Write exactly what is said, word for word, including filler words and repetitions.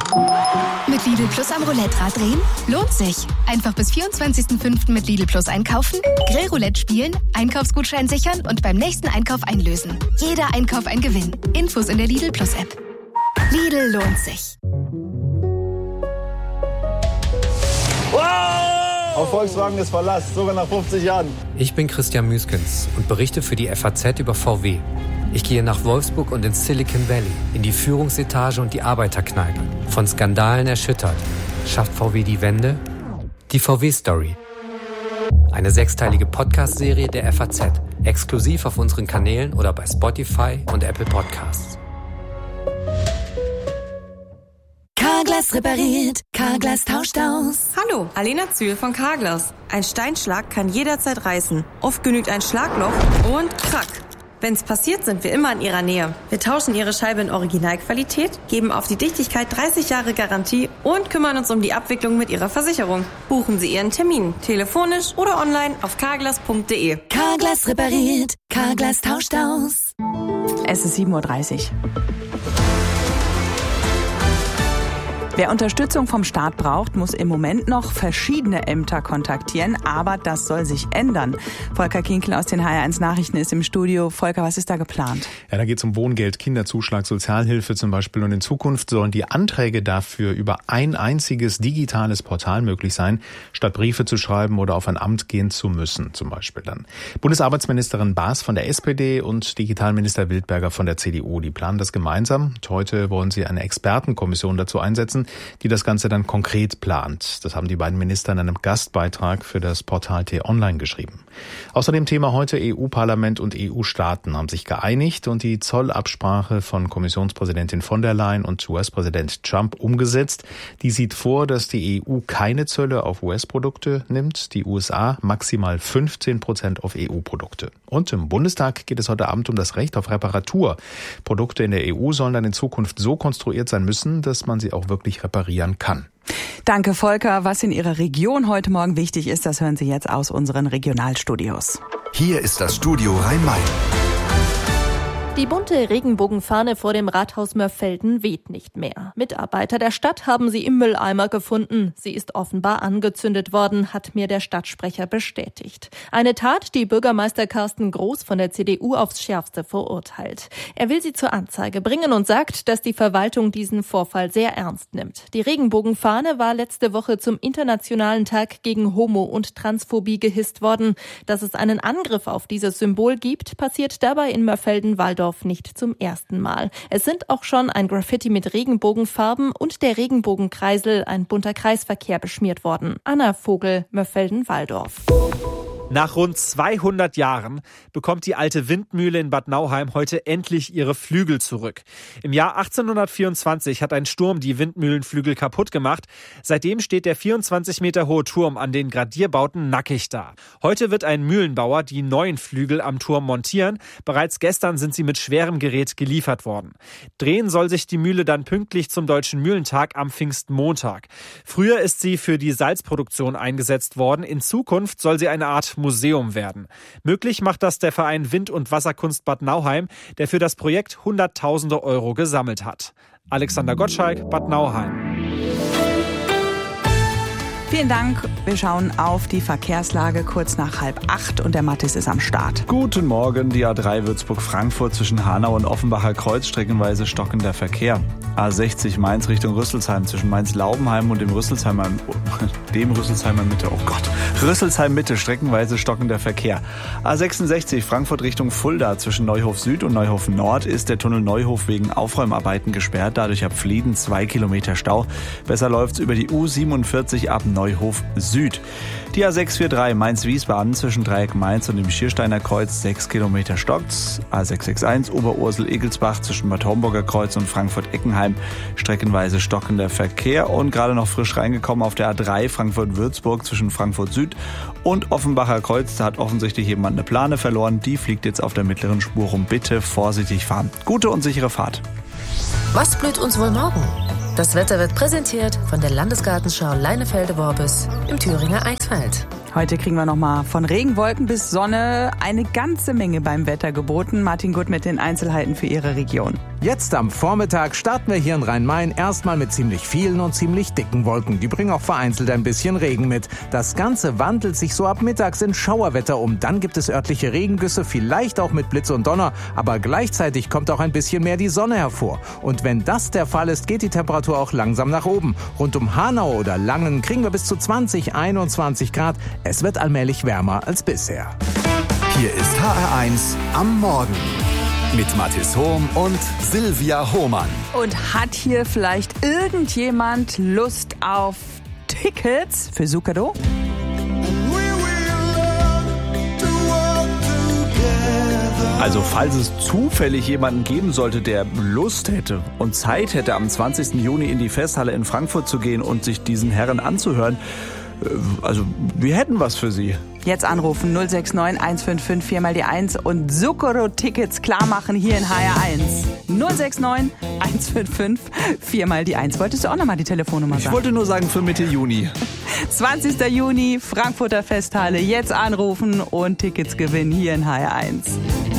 Mit Lidl Plus am Roulette-Rad drehen? Lohnt sich. Einfach bis vierundzwanzigsten fünften mit Lidl Plus einkaufen, Grillroulette spielen, Einkaufsgutschein sichern und beim nächsten Einkauf einlösen. Jeder Einkauf ein Gewinn. Infos in der Lidl Plus App. Lidl lohnt sich. Wow! Auf Volkswagen ist Verlass, sogar nach fünfzig Jahren. Ich bin Christian Müskens und berichte für die F A Z über V W. Ich gehe nach Wolfsburg und ins Silicon Valley, in die Führungsetage und die Arbeiterkneipe. Von Skandalen erschüttert. Schafft V W die Wende? Die V W-Story. Eine sechsteilige Podcast-Serie der F A Z. Exklusiv auf unseren Kanälen oder bei Spotify und Apple Podcasts. Carglass repariert, Carglass tauscht aus. Hallo, Alena Zühl von Carglass. Ein Steinschlag kann jederzeit reißen. Oft genügt ein Schlagloch und krack. Wenn's passiert, sind wir immer in Ihrer Nähe. Wir tauschen Ihre Scheibe in Originalqualität, geben auf die Dichtigkeit dreißig Jahre Garantie und kümmern uns um die Abwicklung mit Ihrer Versicherung. Buchen Sie Ihren Termin, telefonisch oder online auf carglass punkt de. Carglass repariert, Carglass tauscht aus. Es ist sieben Uhr dreißig. Wer Unterstützung vom Staat braucht, muss im Moment noch verschiedene Ämter kontaktieren, aber das soll sich ändern. Volker Kinkel aus den H R eins Nachrichten ist im Studio. Volker, was ist da geplant? Ja, da geht es um Wohngeld, Kinderzuschlag, Sozialhilfe zum Beispiel. Und in Zukunft sollen die Anträge dafür über ein einziges digitales Portal möglich sein, statt Briefe zu schreiben oder auf ein Amt gehen zu müssen, zum Beispiel dann. Bundesarbeitsministerin Baas von der S P D und Digitalminister Wildberger von der C D U, die planen das gemeinsam. Und heute wollen sie eine Expertenkommission dazu einsetzen, die das Ganze dann konkret plant. Das haben die beiden Minister in einem Gastbeitrag für das Portal T-Online geschrieben. Außerdem Thema heute: E U-Parlament und E U-Staaten haben sich geeinigt und die Zollabsprache von Kommissionspräsidentin von der Leyen und U S-Präsident Trump umgesetzt. Die sieht vor, dass die E U keine Zölle auf U S-Produkte nimmt, die U S A maximal fünfzehn Prozent auf E U-Produkte. Und im Bundestag geht es heute Abend um das Recht auf Reparatur. Produkte in der E U sollen dann in Zukunft so konstruiert sein müssen, dass man sie auch wirklich reparieren kann. Danke, Volker. Was in Ihrer Region heute Morgen wichtig ist, das hören Sie jetzt aus unseren Regionalstudios. Hier ist das Studio Rhein-Main. Die bunte Regenbogenfahne vor dem Rathaus Mörfelden weht nicht mehr. Mitarbeiter der Stadt haben sie im Mülleimer gefunden. Sie ist offenbar angezündet worden, hat mir der Stadtsprecher bestätigt. Eine Tat, die Bürgermeister Carsten Groß von der C D U aufs Schärfste verurteilt. Er will sie zur Anzeige bringen und sagt, dass die Verwaltung diesen Vorfall sehr ernst nimmt. Die Regenbogenfahne war letzte Woche zum Internationalen Tag gegen Homo- und Transphobie gehisst worden. Dass es einen Angriff auf dieses Symbol gibt, passiert dabei in Mörfelden-Walldorf nicht zum ersten Mal. Es sind auch schon ein Graffiti mit Regenbogenfarben und der Regenbogenkreisel, ein bunter Kreisverkehr, beschmiert worden. Anna Vogel, Mörfelden-Walldorf. Nach rund zweihundert Jahren bekommt die alte Windmühle in Bad Nauheim heute endlich ihre Flügel zurück. Im Jahr achtzehnhundertvierundzwanzig hat ein Sturm die Windmühlenflügel kaputt gemacht. Seitdem steht der vierundzwanzig Meter hohe Turm an den Gradierbauten nackig da. Heute wird ein Mühlenbauer die neuen Flügel am Turm montieren. Bereits gestern sind sie mit schwerem Gerät geliefert worden. Drehen soll sich die Mühle dann pünktlich zum Deutschen Mühlentag am Pfingstmontag. Früher ist sie für die Salzproduktion eingesetzt worden. In Zukunft soll sie eine Art Museum werden. Möglich macht das der Verein Wind- und Wasserkunst Bad Nauheim, der für das Projekt Hunderttausende Euro gesammelt hat. Alexander Gottschalk, Bad Nauheim. Vielen Dank. Wir schauen auf die Verkehrslage kurz nach halb acht und der Mathis ist am Start. Guten Morgen, die A drei Würzburg-Frankfurt zwischen Hanau und Offenbacher Kreuz streckenweise stockender Verkehr. A sechzig Mainz Richtung Rüsselsheim zwischen Mainz-Laubenheim und dem Rüsselsheimer, dem Rüsselsheimer Mitte, oh Gott, Rüsselsheim Mitte streckenweise stockender Verkehr. A sechsundsechzig Frankfurt Richtung Fulda zwischen Neuhof Süd und Neuhof Nord ist der Tunnel Neuhof wegen Aufräumarbeiten gesperrt, dadurch ab Flieden zwei Kilometer Stau. Besser läuft's über die U siebenundvierzig ab Neuhof Süd. Die A sechs vier drei Mainz-Wiesbaden zwischen Dreieck Mainz und dem Schiersteiner Kreuz sechs Kilometer stockt's. A sechs sechs eins Oberursel-Egelsbach zwischen Bad Homburger Kreuz und Frankfurt-Eckenheim streckenweise stockender Verkehr und gerade noch frisch reingekommen auf der A drei Frankfurt-Würzburg zwischen Frankfurt Süd und Offenbacher Kreuz. Da hat offensichtlich jemand eine Plane verloren. Die fliegt jetzt auf der mittleren Spur rum. Bitte vorsichtig fahren. Gute und sichere Fahrt. Was blüht uns wohl morgen? Das Wetter wird präsentiert von der Landesgartenschau Leinefelde-Worbis im Thüringer Eichsfeld. Heute kriegen wir nochmal von Regenwolken bis Sonne eine ganze Menge beim Wetter geboten. Martin Gutt mit den Einzelheiten für Ihre Region. Jetzt am Vormittag starten wir hier in Rhein-Main erstmal mit ziemlich vielen und ziemlich dicken Wolken. Die bringen auch vereinzelt ein bisschen Regen mit. Das Ganze wandelt sich so ab mittags in Schauerwetter um. Dann gibt es örtliche Regengüsse, vielleicht auch mit Blitz und Donner. Aber gleichzeitig kommt auch ein bisschen mehr die Sonne hervor. Und wenn das der Fall ist, geht die Temperatur auch langsam nach oben. Rund um Hanau oder Langen kriegen wir bis zu zwanzig, einundzwanzig Grad. Es wird allmählich wärmer als bisher. Hier ist H R eins am Morgen mit Mathis Hohm und Silvia Hohmann. Und hat hier vielleicht irgendjemand Lust auf Tickets für Zucchero? Also falls es zufällig jemanden geben sollte, der Lust hätte und Zeit hätte, am zwanzigsten Juni in die Festhalle in Frankfurt zu gehen und sich diesen Herren anzuhören, also wir hätten was für Sie. Jetzt anrufen null sechs neun eins fünf fünf vier mal die eins und Zucchero-Tickets klar machen hier in H R eins. null sechs neun eins fünf fünf vier mal die eins. Wolltest du auch nochmal die Telefonnummer sagen? Ich wollte nur sagen für Mitte Juni. zwanzigsten Juni, Frankfurter Festhalle. Jetzt anrufen und Tickets gewinnen hier in H R eins.